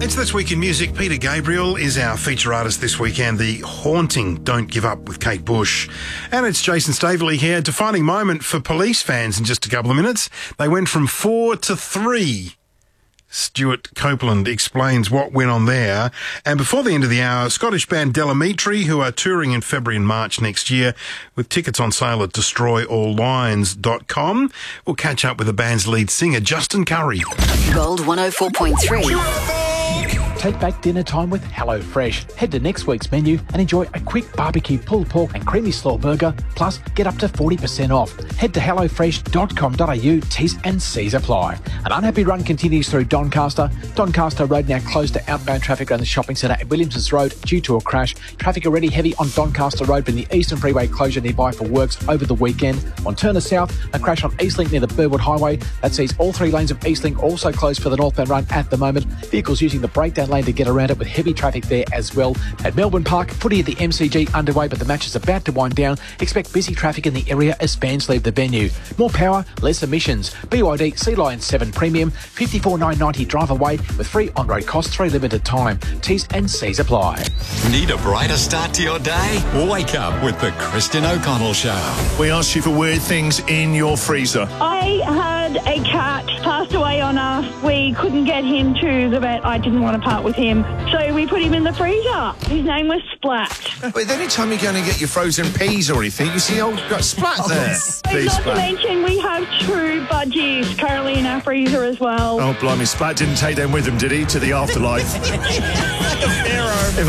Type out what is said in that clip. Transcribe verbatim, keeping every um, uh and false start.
It's This Week in Music. Peter Gabriel is our feature artist this weekend. The haunting Don't Give Up with Kate Bush. And it's Jason Staveley here. Defining moment for Police fans in just a couple of minutes. They went from four to three. Stuart Copeland explains what went on there. And before the end of the hour, Scottish band Delamitri, who are touring in February and March next year with tickets on sale at destroy all lines dot com. We'll catch up with the band's lead singer, Justin Curry. Gold one oh four point three. Take back dinner time with HelloFresh. Head to next week's menu and enjoy a quick barbecue pulled pork and creamy slaw burger, plus get up to forty percent off. Head to hello fresh dot com dot a u, T's and C's apply. An unhappy run continues through Doncaster. Doncaster Road now closed to outbound traffic around the shopping centre at Williamsons Road due to a crash. Traffic already heavy on Doncaster Road from the Eastern Freeway closure nearby for works over the weekend. On Turner South, a crash on Eastlink near the Burwood Highway. That sees all three lanes of Eastlink also closed for the northbound run at the moment. Vehicles using the breakdown lane to get around it with heavy traffic there as well. At Melbourne Park, footy at the M C G underway, but the match is about to wind down. Expect busy traffic in the area as fans leave the venue. More power, less emissions. B Y D Sea Lion seven Premium, fifty-four nine ninety drive away with free on-road costs through limited time. T's and C's apply. Need a brighter start to your day? Wake up with the Kristen O'Connell Show. We asked you for weird things in your freezer. I had a cat passed away on us. We couldn't get him to the vet. I didn't want to part with him. So we put him in the freezer. His name was Splat. But any time you're going to get your frozen peas or anything, you see old got Splat there. And not to mention we have true budgies currently in our freezer as well. Oh, blimey, Splat didn't take them with him, did he, to the afterlife?